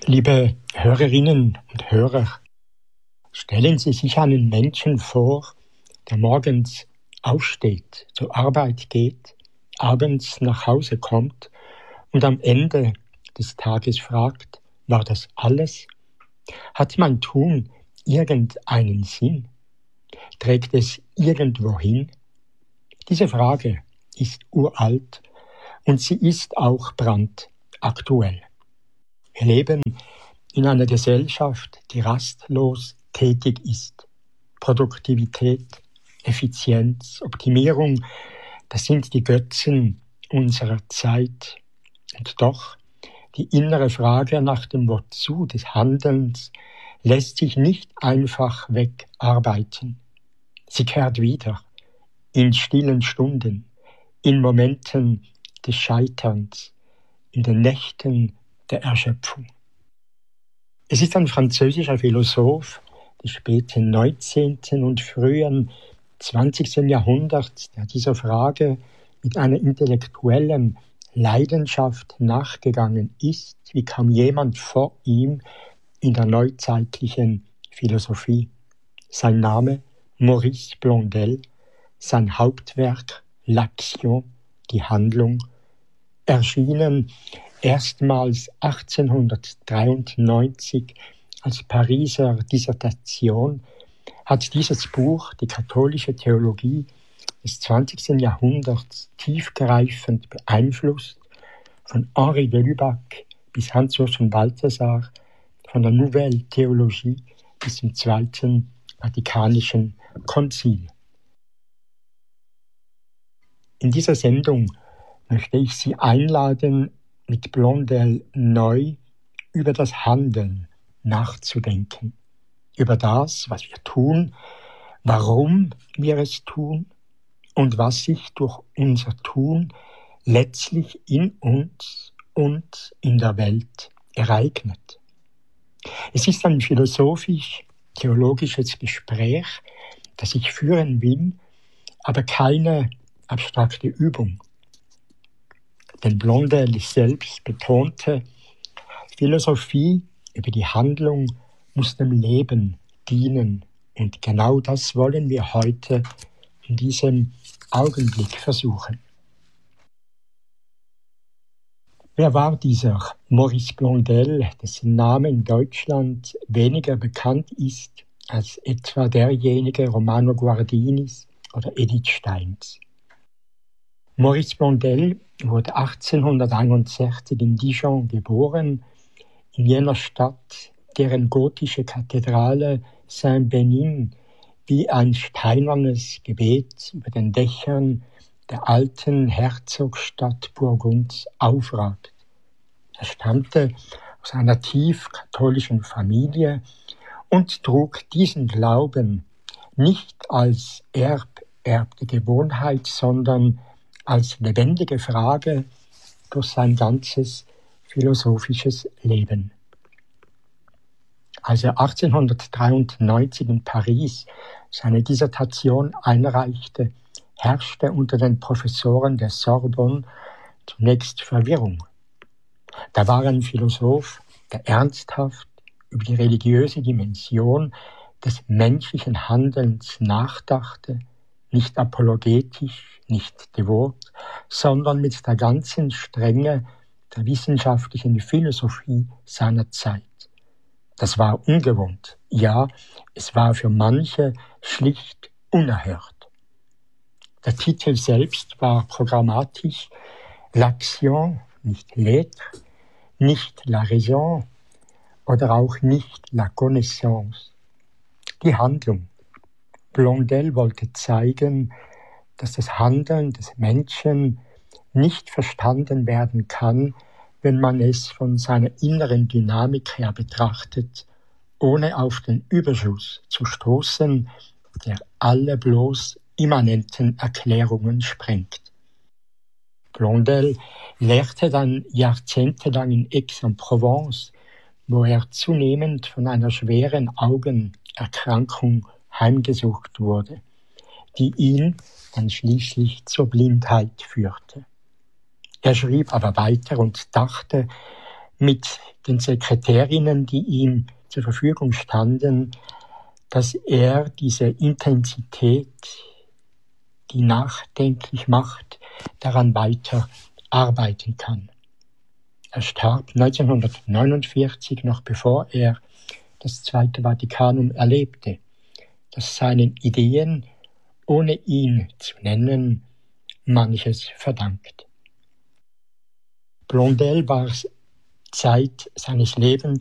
Liebe Hörerinnen und Hörer, stellen Sie sich einen Menschen vor, der morgens aufsteht, zur Arbeit geht, abends nach Hause kommt und am Ende des Tages fragt, war das alles? Hat mein Tun irgendeinen Sinn? Trägt es irgendwo hin? Diese Frage ist uralt und sie ist auch brandaktuell. Wir leben in einer Gesellschaft, die rastlos tätig ist. Produktivität, Effizienz, Optimierung, das sind die Götzen unserer Zeit. Und doch, die innere Frage nach dem Wozu des Handelns lässt sich nicht einfach wegarbeiten. Sie kehrt wieder in stillen Stunden, in Momenten des Scheiterns, in den Nächten der Erschöpfung. Es ist ein französischer Philosoph des späten 19. und frühen 20. Jahrhunderts, der dieser Frage mit einer intellektuellen Leidenschaft nachgegangen ist, wie kaum jemand vor ihm in der neuzeitlichen Philosophie. Sein Name Maurice Blondel, sein Hauptwerk L'Action, die Handlung, erschienen erstmals 1893 als Pariser Dissertation, hat dieses Buch die katholische Theologie des 20. Jahrhunderts tiefgreifend beeinflusst, von Henri de Lubac bis Hans-Urs von Balthasar, von der Nouvelle Theologie bis zum Zweiten Vatikanischen Konzil. In dieser Sendung möchte ich Sie einladen, mit Blondel neu über das Handeln nachzudenken. Über das, was wir tun, warum wir es tun und was sich durch unser Tun letztlich in uns und in der Welt ereignet. Es ist ein philosophisch-theologisches Gespräch, das ich führen will, aber keine abstrakte Übung. Denn Blondel selbst betonte, Philosophie über die Handlung muss dem Leben dienen. Und genau das wollen wir heute in diesem Augenblick versuchen. Wer war dieser Maurice Blondel, dessen Name in Deutschland weniger bekannt ist als etwa derjenige Romano Guardinis oder Edith Steins? Maurice Blondel wurde 1861 in Dijon geboren, in jener Stadt, deren gotische Kathedrale Saint-Benin wie ein steinernes Gebet über den Dächern der alten Herzogsstadt Burgunds aufragt. Er stammte aus einer tief katholischen Familie und trug diesen Glauben nicht als ererbte Gewohnheit, sondern als lebendige Frage durch sein ganzes philosophisches Leben. Als er 1893 in Paris seine Dissertation einreichte, herrschte unter den Professoren der Sorbonne zunächst Verwirrung. Da war ein Philosoph, der ernsthaft über die religiöse Dimension des menschlichen Handelns nachdachte, nicht apologetisch, nicht devot, sondern mit der ganzen Strenge der wissenschaftlichen Philosophie seiner Zeit. Das war ungewohnt. Ja, es war für manche schlicht unerhört. Der Titel selbst war programmatisch L'Action, nicht l'être, nicht la raison oder auch nicht la connaissance. Die Handlung. Blondel wollte zeigen, dass das Handeln des Menschen nicht verstanden werden kann, wenn man es von seiner inneren Dynamik her betrachtet, ohne auf den Überschuss zu stoßen, der alle bloß immanenten Erklärungen sprengt. Blondel lehrte dann jahrzehntelang in Aix-en-Provence, wo er zunehmend von einer schweren Augenerkrankung heimgesucht wurde, die ihn dann schließlich zur Blindheit führte. Er schrieb aber weiter und dachte, mit den Sekretärinnen, die ihm zur Verfügung standen, dass er diese Intensität, die nachdenklich macht, daran weiter arbeiten kann. Er starb 1949, noch bevor er das Zweite Vatikanum erlebte, das seinen Ideen, ohne ihn zu nennen, manches verdankt. Blondel war Zeit seines Lebens